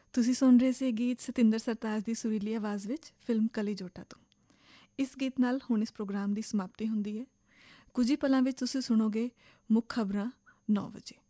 ਤੁਸੀਂ ਸੁਣ ਰਹੇ ਸੀ ਗੀਤ ਸਤਿੰਦਰ ਸਰਤਾਜ ਦੀ ਸੁਰੀਲੀ ਆਵਾਜ਼ ਵਿੱਚ ਫਿਲਮ ਕਲੀ ਜੋਟਾ ਤੋਂ। ਇਸ ਗੀਤ ਨਾਲ ਹੁਣ ਇਸ ਪ੍ਰੋਗਰਾਮ ਦੀ ਸਮਾਪਤੀ ਹੁੰਦੀ ਹੈ। ਕੁਝ ਹੀ ਪਲਾਂ ਵਿੱਚ ਤੁਸੀਂ ਸੁਣੋਗੇ ਮੁੱਖ ਖਬਰਾਂ 9 ਵਜੇ।